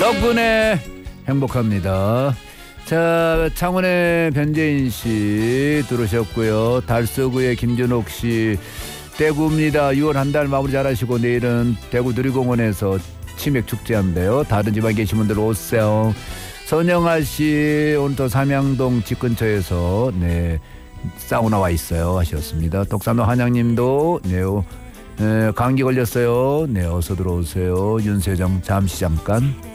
덕분에 행복합니다. 자, 창원의 변재인 씨 들어오셨고요. 달서구의 김준옥 씨, 대구입니다. 6월 한 달 마무리 잘하시고 내일은 대구 누리공원에서 치맥 축제한대요. 다른 지방에 계신 분들 오세요. 선영아 씨, 오늘도 삼양동 집 근처에서 사우나 와 있어요 하셨습니다. 독산도 한양님도 감기 걸렸어요. 어서 들어오세요. 윤세정 잠시 잠깐.